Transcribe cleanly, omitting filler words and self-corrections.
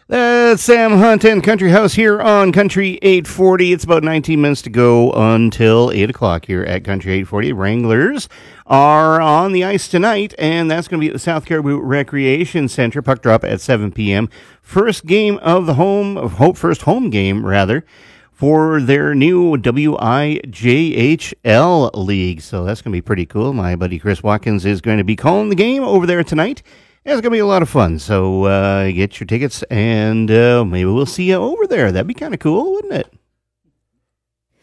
That's Sam Hunt and Country House here on Country 840. It's about 19 minutes to go until 8 o'clock here at Country 840. Wranglers are on the ice tonight, and that's going to be at the South Caribou Recreation Center. Puck drop at 7 p.m. First game of the first home game, rather, for their new WIJHL league. So that's going to be pretty cool. My buddy Chris Watkins is going to be calling the game over there tonight. It's going to be a lot of fun, so get your tickets, and maybe we'll see you over there. That'd be kind of cool, wouldn't it?